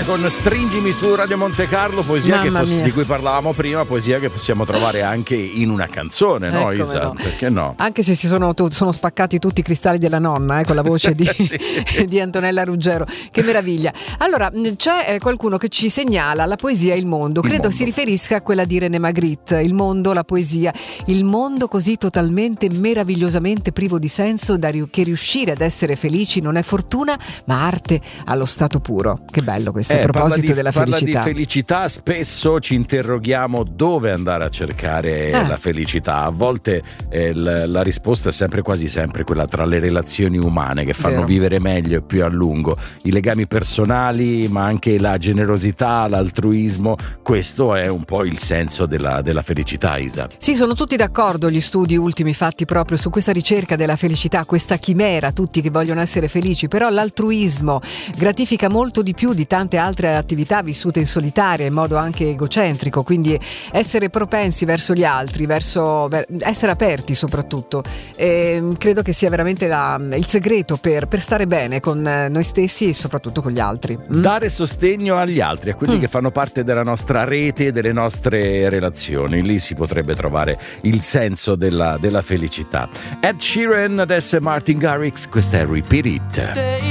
con Stringimi su Radio Monte Carlo, poesia di cui parlavamo prima, poesia che possiamo trovare anche in una canzone, no Isa? No. Perché no? Anche se sono spaccati tutti i cristalli della nonna, con la voce di, sì. di Antonella Ruggero, che meraviglia. Allora, c'è qualcuno che ci segnala la poesia e il mondo, credo si riferisca a quella di René Magritte, il mondo, la poesia, il mondo così totalmente, meravigliosamente privo di senso che riuscire ad essere felici non è fortuna, ma arte allo stato puro. Che bello questo, a proposito della felicità. Parla di felicità, spesso ci interroghiamo dove andare a cercare la felicità. A volte la risposta è sempre, quasi sempre, quella tra le relazioni umane che fanno vivere meglio e più a lungo, i legami personali, ma anche la generosità, l'altruismo. Questo è un po' il senso della felicità, Isa. Sì, sono tutti d'accordo gli studi ultimi fatti proprio su questa ricerca della felicità, questa chimera, tutti che vogliono essere felici, però l'altruismo gratifica molto di più di tante altre attività vissute in solitaria, in modo anche egocentrico, quindi essere propensi verso gli altri, essere aperti soprattutto, credo che sia veramente il segreto per stare bene con noi stessi e soprattutto con gli altri. Dare sostegno agli altri, a quelli che fanno parte della nostra rete e delle nostre relazioni, lì si potrebbe trovare il senso della felicità. Ed Sheeran, adesso è Martin Garrix, questa è Repeat It.